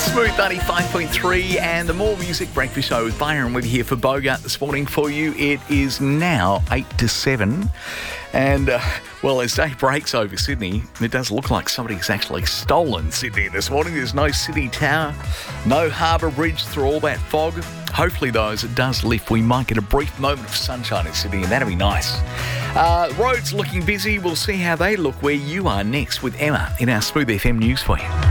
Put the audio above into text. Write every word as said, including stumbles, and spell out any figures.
Smooth ninety-five point three and the More Music Breakfast Show with Byron with you here for Bogart this morning for you. It is now eight to seven. And, uh, well, as day breaks over Sydney, it does look like somebody's actually stolen Sydney this morning. There's no Sydney Tower, no Harbour Bridge through all that fog. Hopefully, though, as it does lift, we might get a brief moment of sunshine in Sydney, and that'll be nice. Uh, roads looking busy. We'll see how they look where you are next with Emma in our Smooth F M News for you.